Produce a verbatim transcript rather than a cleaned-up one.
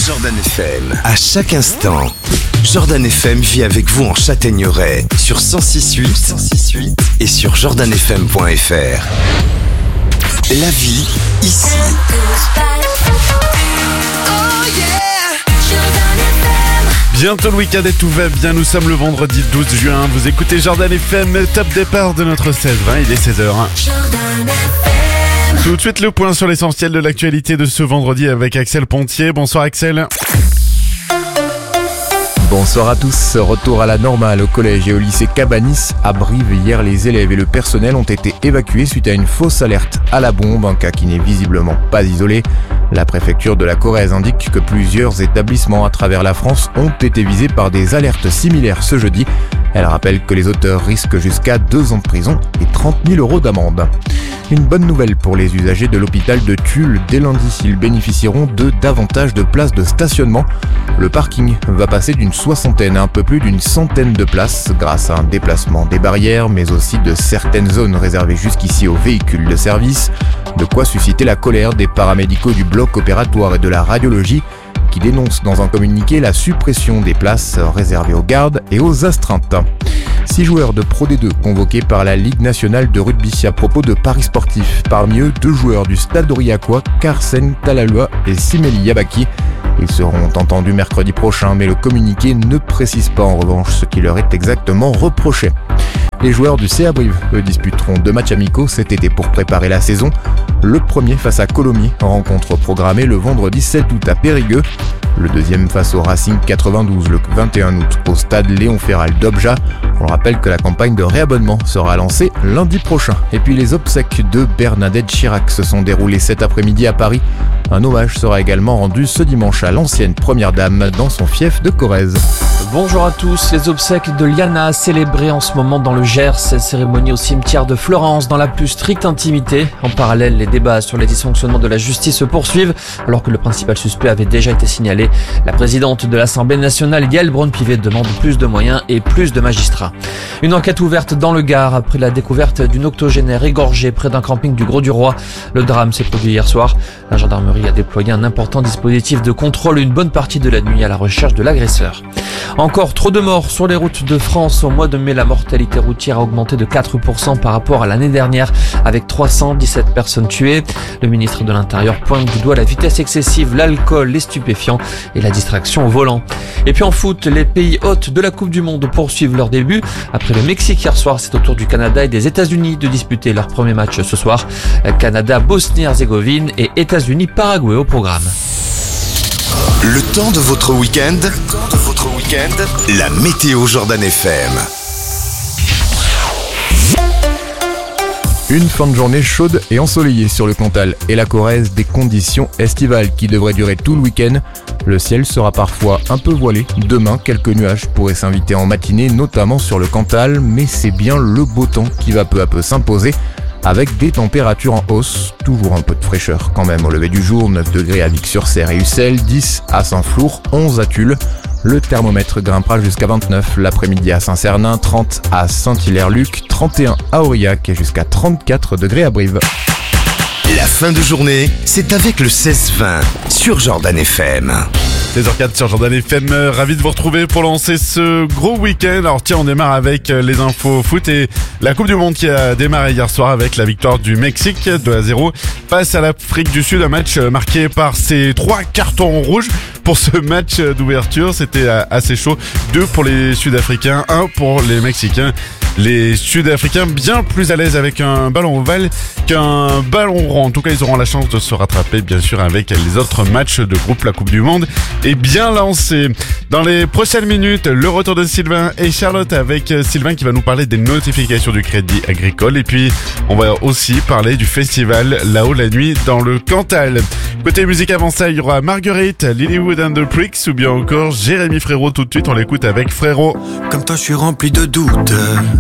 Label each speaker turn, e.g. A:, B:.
A: Jordan F M. À chaque instant, Jordan F M vit avec vous en Châtaigneraie sur cent six virgule huit et sur jordan f m point f r. La vie ici.
B: Bientôt le week-end et tout va bien, nous sommes le vendredi douze juin, vous écoutez Jordan F M, top départ de notre seize vingt, il est seize heures. Tout de suite le point sur l'essentiel de l'actualité de ce vendredi avec Axel Pontier. Bonsoir Axel.
C: Bonsoir à tous. Retour à la normale au collège et au lycée Cabanis à Brive. Hier, les élèves et le personnel ont été évacués suite à une fausse alerte à la bombe, un cas qui n'est visiblement pas isolé. La préfecture de la Corrèze indique que plusieurs établissements à travers la France ont été visés par des alertes similaires ce jeudi. Elle rappelle que les auteurs risquent jusqu'à deux ans de prison et trente mille euros d'amende. Une bonne nouvelle pour les usagers de l'hôpital de Tulle. Dès lundi, ils bénéficieront de davantage de places de stationnement. Le parking va passer d'une soixantaine à un peu plus d'une centaine de places grâce à un déplacement des barrières, mais aussi de certaines zones réservées jusqu'ici aux véhicules de service. De quoi susciter la colère des paramédicaux du bloc opératoire et de la radiologie qui dénoncent dans un communiqué la suppression des places réservées aux gardes et aux astreintes. Six joueurs de Pro D deux convoqués par la Ligue nationale de rugby à propos de paris sportifs. Parmi eux, deux joueurs du Stade Aurillacois, Carsen Talalua et Simeli Yabaki. Ils seront entendus mercredi prochain, mais le communiqué ne précise pas en revanche ce qui leur est exactement reproché. Les joueurs du C A Brive, eux, disputeront deux matchs amicaux cet été pour préparer la saison. Le premier face à Colomiers, rencontre programmée le vendredi sept août à Périgueux. Le deuxième face au Racing quatre-vingt-douze le vingt et un août au stade Léon Ferral d'Obja. On rappelle que la campagne de réabonnement sera lancée lundi prochain. Et puis les obsèques de Bernadette Chirac se sont déroulées cet après-midi à Paris. Un hommage sera également rendu ce dimanche à l'ancienne première dame dans son fief de Corrèze.
D: Bonjour à tous, les obsèques de Liana célébrées en ce moment dans le Gers, cérémonie au cimetière de Florence dans la plus stricte intimité. En parallèle, les débats sur les dysfonctionnements de la justice se poursuivent alors que le principal suspect avait déjà été signalé. La présidente de l'Assemblée nationale, Yael Braun-Pivet, demande plus de moyens et plus de magistrats. Une enquête ouverte dans le Gard après la découverte d'une octogénaire égorgée près d'un camping du Grau-du-Roi. Le drame s'est produit hier soir. La gendarmerie a déployé un important dispositif de contrôle une bonne partie de la nuit à la recherche de l'agresseur. Encore trop de morts sur les routes de France. Au mois de mai, la mortalité routière a augmenté de quatre pour cent par rapport à l'année dernière, avec trois cent dix-sept personnes tuées. Le ministre de l'Intérieur pointe du doigt la vitesse excessive, l'alcool, les stupéfiants et la distraction au volant. Et puis en foot, les pays hôtes de la Coupe du Monde poursuivent leur début. Après le Mexique hier soir, c'est au tour du Canada et des États-Unis de disputer leur premier match ce soir. Canada, Bosnie-Herzégovine et États-Unis-Paraguay au programme.
A: Le temps de votre week-end, le temps de votre week-end, la météo Jordan F M.
C: Une fin de journée chaude et ensoleillée sur le Cantal et la Corrèze, des conditions estivales qui devraient durer tout le week-end. Le ciel sera parfois un peu voilé. Demain, quelques nuages pourraient s'inviter en matinée, notamment sur le Cantal, mais c'est bien le beau temps qui va peu à peu s'imposer, avec des températures en hausse, toujours un peu de fraîcheur quand même au lever du jour, neuf degrés à Vic-sur-Cère et Ussel, dix à Saint-Flour, onze à Tulle. Le thermomètre grimpera jusqu'à vingt-neuf l'après-midi à Saint-Cernin, trente à Saint-Hilaire-Luc, trente et un à Aurillac et jusqu'à trente-quatre degrés à Brive.
A: La fin de journée, c'est avec le seize vingt sur Jordan F M.
B: seize heures quatre sur Jordan F M, ravi de vous retrouver pour lancer ce gros week-end. Alors tiens, on démarre avec les infos foot et la Coupe du Monde qui a démarré hier soir avec la victoire du Mexique deux à zéro face à l'Afrique du Sud. Un match marqué par ces trois cartons rouges pour ce match d'ouverture. C'était assez chaud. Deux pour les Sud-Africains, un pour les Mexicains. Les Sud-Africains bien plus à l'aise avec un ballon ovale qu'un ballon rond. En tout cas, ils auront la chance de se rattraper, bien sûr, avec les autres matchs de groupe. La Coupe du Monde est bien lancée. Dans les prochaines minutes, le retour de Sylvain et Charlotte avec Sylvain qui va nous parler des notifications du Crédit Agricole. Et puis, on va aussi parler du festival Là-haut la nuit dans le Cantal. Côté musique avant ça, il y aura Marguerite, Lilywood and the Pricks ou bien encore Jérémy Frérot. Tout de suite, on l'écoute avec Frérot.
E: Comme toi, je suis rempli de doutes.